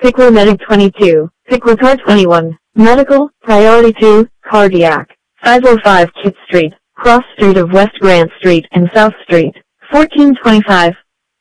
Piqua Medic 22, Piqua Car 21, Medical, Priority 2, Cardiac, 505 Kit Street, Cross Street of West Grant Street and South Street, 1425,